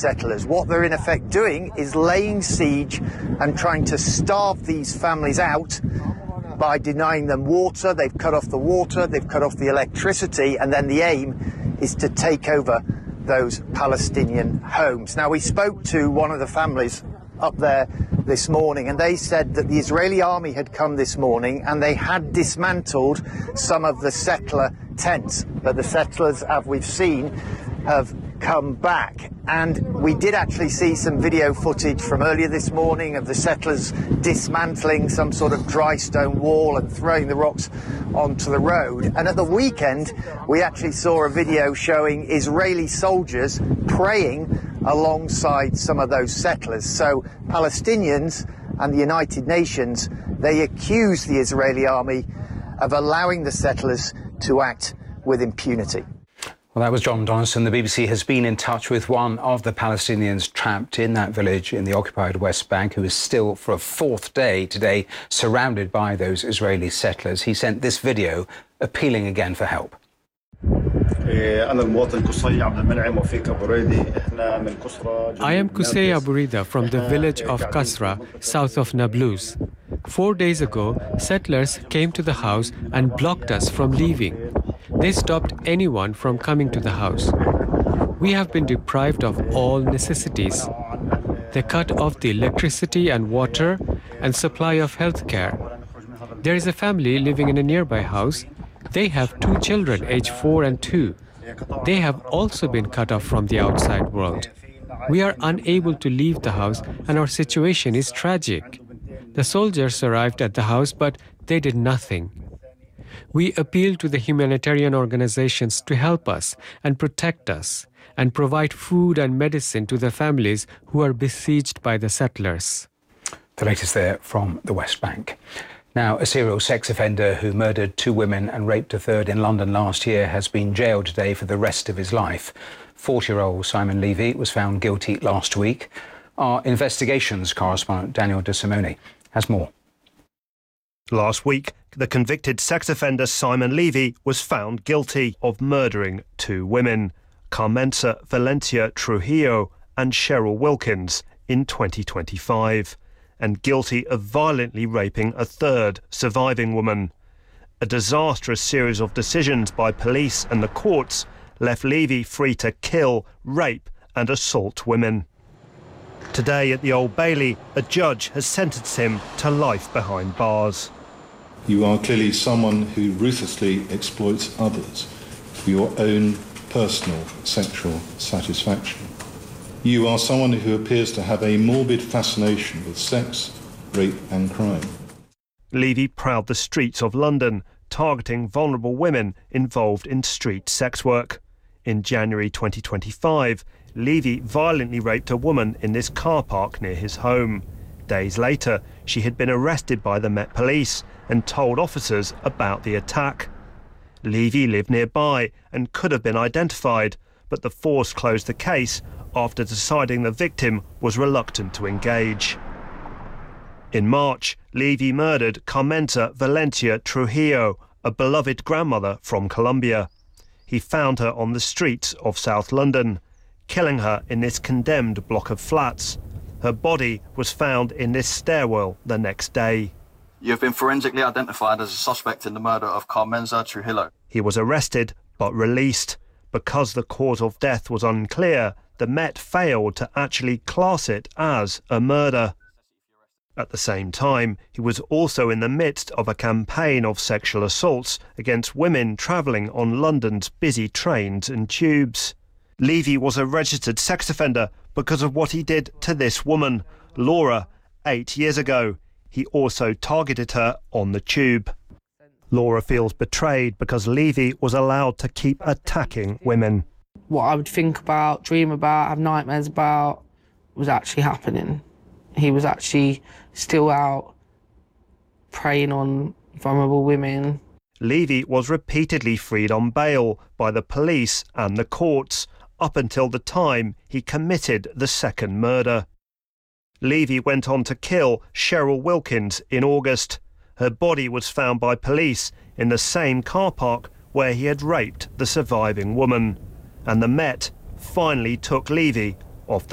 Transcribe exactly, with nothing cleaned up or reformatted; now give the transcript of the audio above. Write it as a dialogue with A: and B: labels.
A: settlers. What they're in effect doing is laying siege and trying to starve these families out by denying them water. They've cut off the water, they've cut off the electricity, and then the aim is to take over those Palestinian homes. Now, we spoke to one of the families up there this morning, and they said that the Israeli army had come this morning and they had dismantled some of the settler tents, but the settlers, as we've seen, have come back. And we did actually see some video footage from earlier this morning of the settlers dismantling some sort of dry stone wall and throwing the rocks onto the road. And at the weekend, we actually saw a video showing Israeli soldiers praying alongside some of those settlers. So Palestinians and the United Nations, they accuse the Israeli army of allowing the settlers to act with impunity.
B: Well, that was John Donaldson. The B B C has been in touch with one of the Palestinians trapped in that village in the occupied West Bank, who is still, for a fourth day today, surrounded by those Israeli settlers. He sent this video appealing again for help.
C: I am Qusay Aburida from the village of Kasra, south of Nablus. Four days ago, settlers came to the house and blocked us from leaving. They stopped anyone from coming to the house. We have been deprived of all necessities. They cut off the electricity and water and supply of health care. There is a family living in a nearby house. They have two children, aged four and two. They have also been cut off from the outside world. We are unable to leave the house, and our situation is tragic. The soldiers arrived at the house, but they did nothing. We appeal to the humanitarian organizations to help us and protect us and provide food and medicine to the families who are besieged by the settlers.
B: The latest there from the West Bank. Now, a serial sex offender who murdered two women and raped a third in London last year has been jailed today for the rest of his life. forty-year-old Simon Levy was found guilty last week. Our investigations correspondent Daniel De Simone has more.
D: Last week, the convicted sex offender Simon Levy was found guilty of murdering two women, Carmenza Valencia Trujillo and Cheryl Wilkins, in twenty twenty-five, and guilty of violently raping a third surviving woman. A disastrous series of decisions by police and the courts left Levy free to kill, rape and assault women. Today at the Old Bailey, a judge has sentenced him to life behind bars.
E: You are clearly someone who ruthlessly exploits others for your own personal sexual satisfaction. You are someone who appears to have a morbid fascination with sex, rape and crime.
D: Levy prowled the streets of London, targeting vulnerable women involved in street sex work. In January twenty twenty-five, Levy violently raped a woman in this car park near his home. Days later, she had been arrested by the Met Police and told officers about the attack. Levy lived nearby and could have been identified, but the force closed the case after deciding the victim was reluctant to engage. In March, Levy murdered Carmenza Valencia Trujillo, a beloved grandmother from Colombia. He found her on the streets of South London, killing her in this condemned block of flats. Her body was found in this stairwell the next day.
F: You have been forensically identified as a suspect in the murder of Carmenza Trujillo.
D: He was arrested but released. Because the cause of death was unclear, the Met failed to actually class it as a murder. At the same time, he was also in the midst of a campaign of sexual assaults against women travelling on London's busy trains and tubes. Levy was a registered sex offender because of what he did to this woman, Laura, eight years ago. He also targeted her on the tube. Laura feels betrayed because Levy was allowed to keep attacking women.
G: What I would think about, dream about, have nightmares about was actually happening. He was actually still out preying on vulnerable women.
D: Levy was repeatedly freed on bail by the police and the courts up until the time he committed the second murder. Levy went on to kill Cheryl Wilkins in August. Her body was found by police in the same car park where he had raped the surviving woman. And the Met finally took Levy off the